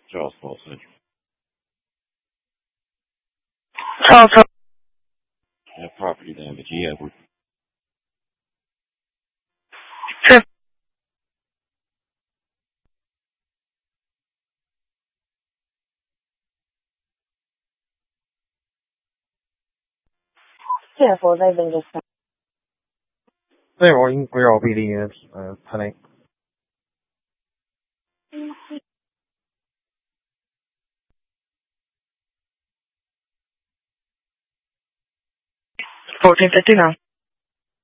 Charles Paul Central. Charles. That property damage, yeah. Sure. 是否在这个上？ 对，我BD planning. $14.59.